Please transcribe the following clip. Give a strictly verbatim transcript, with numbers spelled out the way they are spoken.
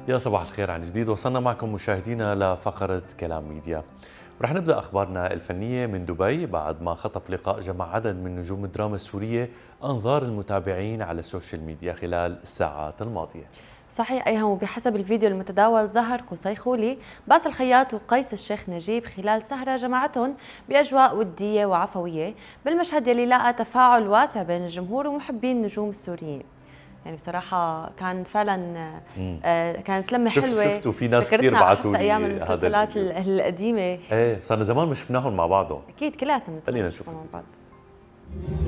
يا صباح الخير عن جديد. وصلنا معكم مشاهدينا لفقرة كلام ميديا. رح نبدأ أخبارنا الفنية من دبي بعد ما خطف لقاء جمع عدد من نجوم الدراما السورية أنظار المتابعين على السوشيال ميديا خلال الساعات الماضية. صحيح أيهم، وبحسب الفيديو المتداول ظهر قصي خولي، باسل الخياط وقيس الشيخ نجيب خلال سهرة جمعتهم بأجواء ودية وعفوية بالمشهد يلي لاقى تفاعل واسع بين الجمهور ومحبين النجوم السوريين. يعني بصراحة كان فعلا آه كانت لمة شف حلوة. شفتوا في ناس كثير بعثوا لي أيام المسلسلات القديمة. ايه صرنا زمان ما شفناهم مع بعضهم. أكيد كلياتنا خلينا نشوف مع بعض.